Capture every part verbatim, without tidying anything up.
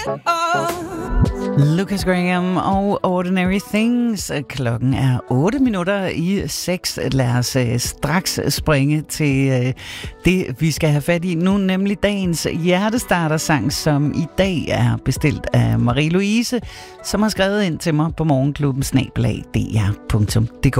Lucas Graham og Ordinary Things. Klokken er otte minutter i seks. Lad os uh, straks springe til uh, det, vi skal have fat i nu, nemlig dagens hjertestartersang, som i dag er bestilt af Marie-Louise, som har skrevet ind til mig på morgenklubben snabel-a d r punktum d k.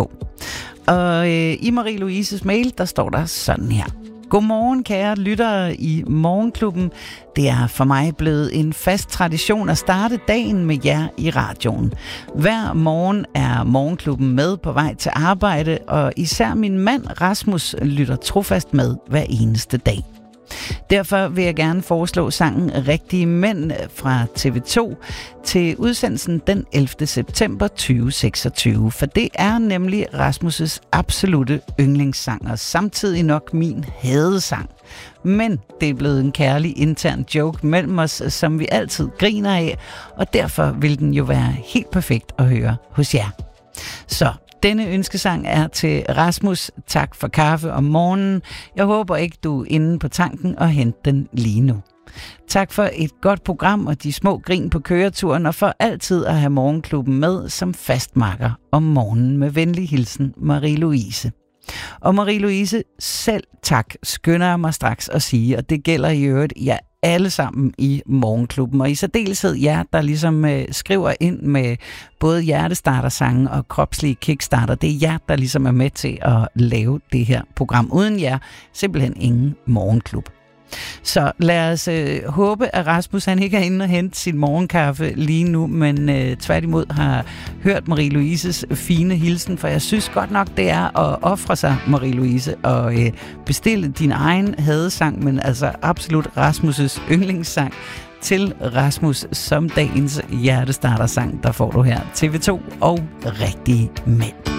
Og uh, i Marie-Louises mail, der står der sådan her. Godmorgen, kære lyttere i Morgenklubben. Det er for mig blevet en fast tradition at starte dagen med jer i radioen. Hver morgen er Morgenklubben med på vej til arbejde, og især min mand Rasmus lytter trofast med hver eneste dag. Derfor vil jeg gerne foreslå sangen Rigtige Mænd fra T V to til udsendelsen den ellevte september tyve seksogtyve, for det er nemlig Rasmus' absolutte yndlingssang, og samtidig nok min hadesang. Men det er blevet en kærlig intern joke mellem os, som vi altid griner af, og derfor vil den jo være helt perfekt at høre hos jer. Så denne ønskesang er til Rasmus. Tak for kaffe om morgenen. Jeg håber ikke, du er inde på tanken og henter den lige nu. Tak for et godt program og de små grin på køreturen, og for altid at have Morgenklubben med som fastmakker om morgenen. Med venlig hilsen, Marie-Louise. Og Marie-Louise, selv tak, skynder jeg mig straks at sige, og det gælder i øvrigt jer alle sammen i Morgenklubben, og i særdeleshed jer, der ligesom øh, skriver ind med både hjertestartersange og kropslige kickstarter. Det er jer, der ligesom er med til at lave det her program. Uden jer, simpelthen ingen Morgenklub. Så lad os øh, håbe, at Rasmus han ikke er inde og hente sin morgenkaffe lige nu, men øh, tværtimod har hørt Marie-Louises fine hilsen, for jeg synes godt nok, det er at ofre sig, Marie-Louise, og øh, bestille din egen hadesang, men altså absolut Rasmus' yndlingssang til Rasmus som dagens hjertestartersang. Der får du her T V to og Rigtige Mænd.